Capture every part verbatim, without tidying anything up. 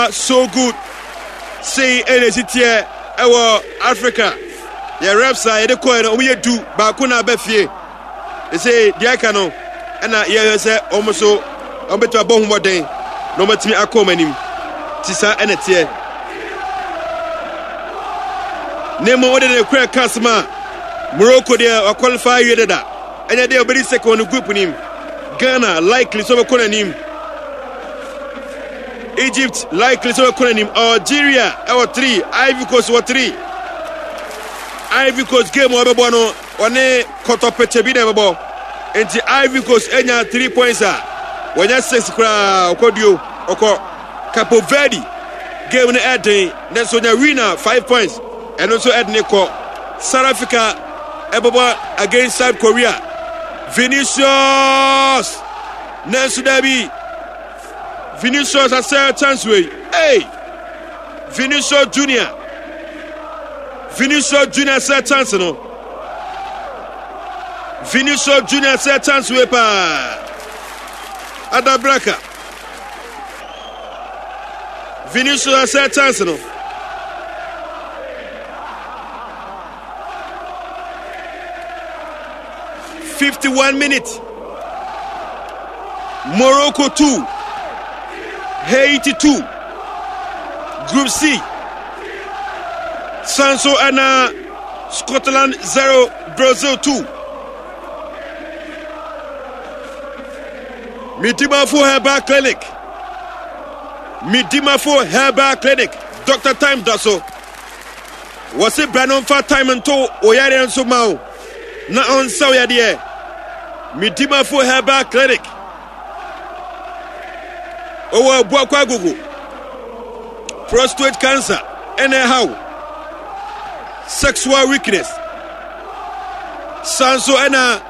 far so good. Say Elesitie ewo Africa. Your reps are the coin on we do Bakuna Befie. They say Diakano and I say almost so on better bomb what day. No matter me a common Tisa and a tear. Nemo order the crack customer. Morocco there or qualify you that. And they are very second group in him. Ghana likely so calling him. Egypt likely so calling him. Algeria or three. Ivory Coast or three. Ivory Coast game over bono one koto peche bi na babo. Enti Ivory Coast enya three points a. Wanya six kra okodio oko Capo Verde game na Eden. Nenso nya winner five points. And also Edne ko South Africa ebaba against South Korea. Vinicius Nelson Dabi Vinicius has a chance way. Hey Vinicius Junior Vinicius Junior has a chance no Vinicius Junior has a chance way pa Adabraka Vinicius has a chance no fifty-one minutes. Morocco two. Haiti two. Group C. Sanso Anna. Scotland zero. Brazil two. Midimafo Herbal Clinic. Midimafo Herbal Clinic. Doctor Time Daso. Was it Brandon for time and to Oyare and Somao? Na on Sawya dear. Midimafo Herbal Clinic. Owa Bwakwa Gugu. Prostate cancer. Anyhow. Sexual weakness. Sanso Ena.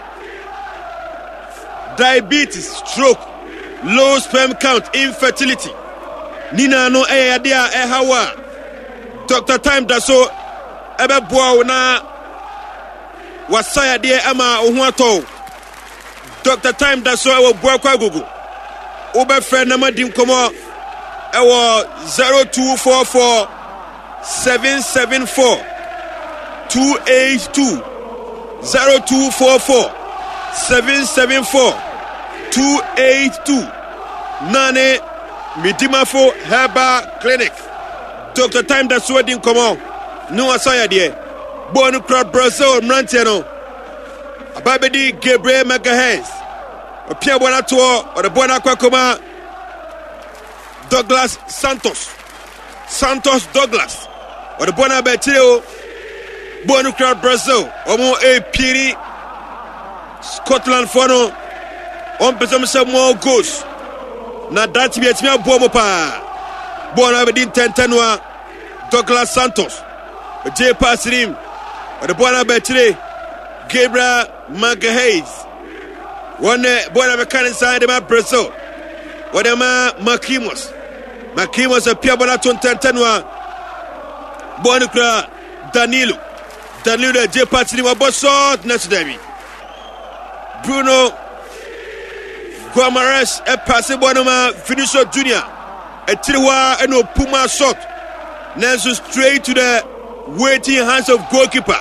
Diabetes, stroke, low sperm count, infertility. Nina no e adia e hawa. Doctor Time Daso. Ebe bua na. Wasaya de ama ohuato. Doctor Time Daso ewo bua kwa gugu. Ube friend nama dim komo ewo zero two four four seven seven four two eight two zero two four four seven seven four two eight two. Nane Midimafo Herbal Clinic. Doctor Time Daso dim komo no wasaya de. Bonu crowd Brazil Mrantiano Ababedi Gabriel Magahez Opia Bona Tour or the Bona Kwakoma Douglas Santos Santos Douglas or the Bona Betio Bonu crowd Brazil Omo A Piri Scotland Fono on person some more goals na that be at me bomo pa Bona Bedin Tentenwa Douglas Santos J Pasirim the Bona Betri Gabriel Magahez. One Bona Becan inside the Brazil. What am I? Makimos. Makimos a Pia Bonaton Tantanwa. Bonacra Danilo. Danilo J Patsima Bossot Nesdemi. Bruno Guamares a Passe Bonama Finisher Junior. A Tiwa and no Puma shot. Nancy straight to the waiting hands of goalkeeper.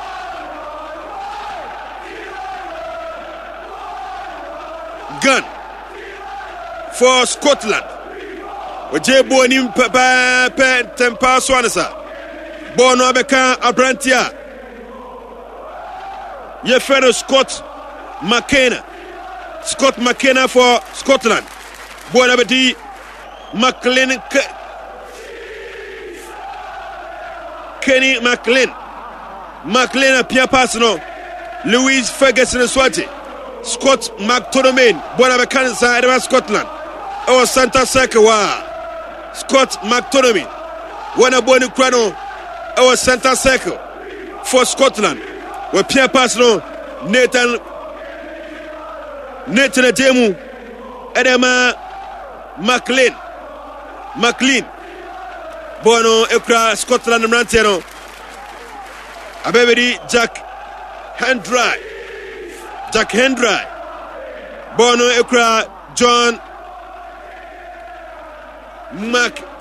Gun for Scotland. Oje bonim papa pe tempa swanasa. Bono abeka abrantia. Ye fellow Scott McKenna. Scott McKenna for Scotland. Bono abedi McLean Kenny McLean. McLean a Pia Pasino. Louise Ferguson Swati. Scott McTominay. Bona Becansa Edema Scotland. Our Santa Circle. Scott McTominay. Wana Boni Crano. Our Santa Circle. For Scotland. Where Pia Pasino. Nathan. Nathan Ademu. Edema McLean. McLean. Bono Ekra Scotland Mrantiano Abebedi Jack Hendry Jack Hendry Bono Ekra John Mac